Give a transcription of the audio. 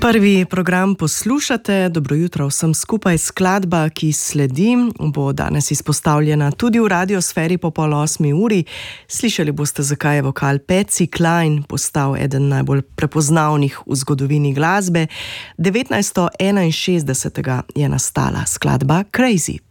Prvi program poslušate, dobro jutro vsem skupaj. Skladba, ki sledi, bo danes izpostavljena tudi v radiosferi po 7:30. Slišali boste, zakaj je vokal Patsy Cline postal eden najbolj prepoznavnih v zgodovini glasbe. 1961. je nastala skladba Crazy.